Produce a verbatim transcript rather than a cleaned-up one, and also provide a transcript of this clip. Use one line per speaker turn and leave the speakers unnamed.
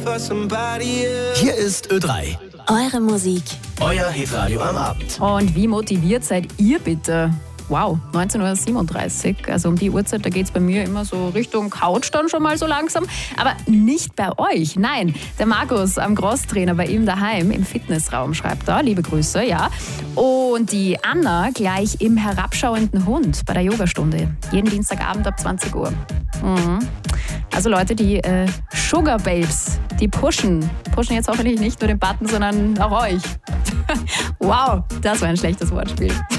Hier ist Ö drei.
Eure Musik.
Euer Hitradio am Abend.
Und wie motiviert seid ihr bitte? Wow, neunzehn Uhr siebenunddreißig, also um die Uhrzeit, da geht es bei mir immer so Richtung Couch dann schon mal so langsam. Aber nicht bei euch, nein. Der Markus am Crosstrainer bei ihm daheim im Fitnessraum schreibt da, liebe Grüße, ja. Und die Anna gleich im herabschauenden Hund bei der Yogastunde. Jeden Dienstagabend ab zwanzig Uhr. Mhm. Also Leute, die äh, Sugar Babes, die pushen. Pushen jetzt hoffentlich nicht nur den Button, sondern auch euch. Wow, das war ein schlechtes Wortspiel.